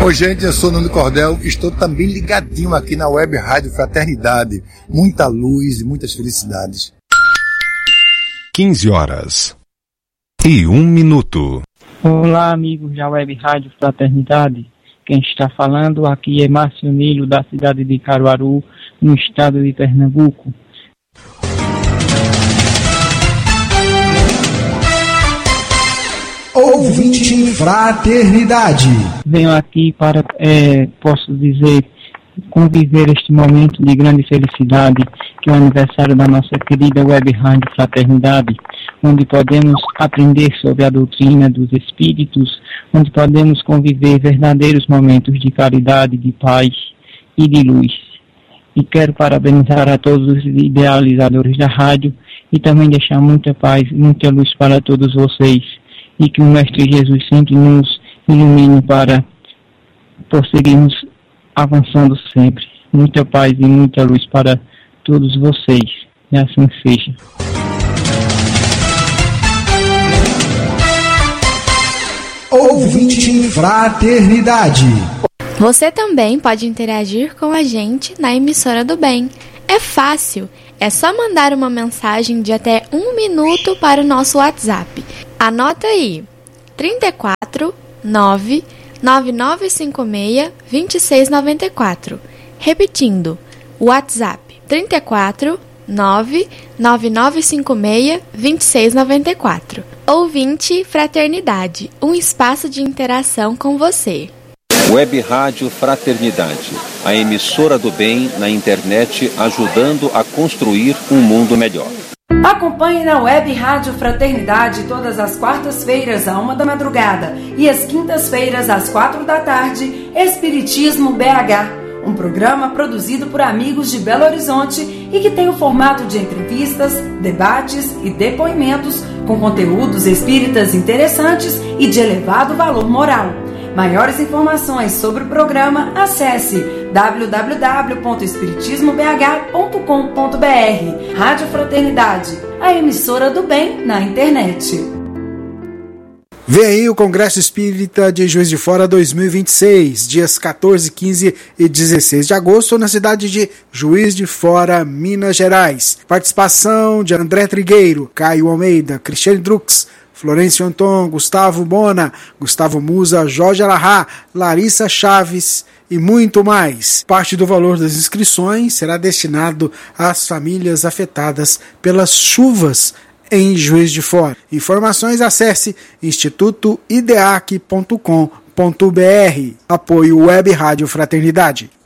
Oi, gente, eu sou Nando Cordel, estou também ligadinho aqui na Web Rádio Fraternidade. Muita luz e muitas felicidades. 15h01. Olá, amigos da Web Rádio Fraternidade. Quem está falando aqui é Márcio Nilo, da cidade de Caruaru, no estado de Pernambuco. Ouvinte Fraternidade. Venho aqui para, posso dizer, conviver este momento de grande felicidade, que é o aniversário da nossa querida Web Rádio Fraternidade, onde podemos aprender sobre a doutrina dos Espíritos, onde podemos conviver verdadeiros momentos de caridade, de paz e de luz. E quero parabenizar a todos os idealizadores da rádio e também deixar muita paz, muita luz para todos vocês. E que o Mestre Jesus sempre nos ilumine para prosseguirmos avançando sempre. Muita paz e muita luz para todos vocês. E assim seja. Ouvinte Fraternidade. Você também pode interagir com a gente na Emissora do Bem. É fácil. É só mandar uma mensagem de até 1 minuto para o nosso WhatsApp. Anota aí, 34 9 9956 2694. Repetindo, WhatsApp 34 9 9956 2694. Ouvinte Fraternidade, um espaço de interação com você. Web Rádio Fraternidade, a emissora do bem na internet, ajudando a construir um mundo melhor. Acompanhe na Web Rádio Fraternidade todas as quartas-feiras à 1 da madrugada e às quintas-feiras às 4 da tarde, Espiritismo BH, um programa produzido por amigos de Belo Horizonte e que tem o formato de entrevistas, debates e depoimentos com conteúdos espíritas interessantes e de elevado valor moral. Maiores informações sobre o programa, acesse www.espiritismobh.com.br. Rádio Fraternidade, a emissora do bem na internet. Vem aí o Congresso Espírita de Juiz de Fora 2026, dias 14, 15 e 16 de agosto, na cidade de Juiz de Fora, Minas Gerais. Participação de André Trigueiro, Caio Almeida, Cristiane Drux, Florencio Anton, Gustavo Bona, Gustavo Musa, Jorge Alahá, Larissa Chaves e muito mais. Parte do valor das inscrições será destinado às famílias afetadas pelas chuvas em Juiz de Fora. Informações, acesse institutoideac.com.br. Apoio Web Rádio Fraternidade.